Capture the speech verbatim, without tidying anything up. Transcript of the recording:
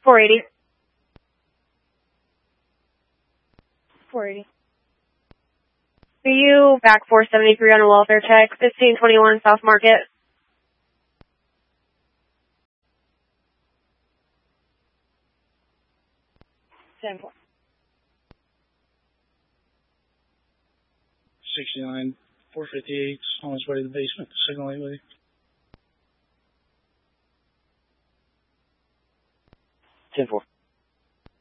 four eighty. four eighty. Are you back four seventy-three on a welfare check, fifteen twenty-one South Market? ten four. sixty-nine, four fifty-eight, on his way to the basement, signal eight with you. ten four.